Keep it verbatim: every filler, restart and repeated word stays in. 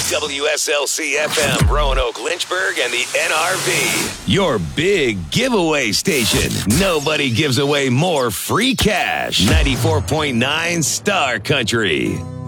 W S L C F M, Roanoke, Lynchburg, and the N R V. Your big giveaway station. Nobody gives away more free cash. ninety-four point nine Star Country.